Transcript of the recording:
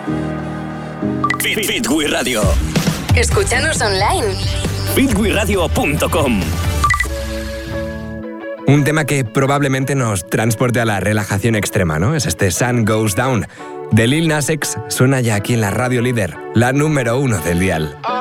Fitwi Radio. Escúchanos online. fitwiradio.com. Un tema que probablemente nos transporte a la relajación extrema, ¿no? Es este Sun Goes Down de Lil Nas X. Suena ya aquí en la radio líder, la número 1 del dial.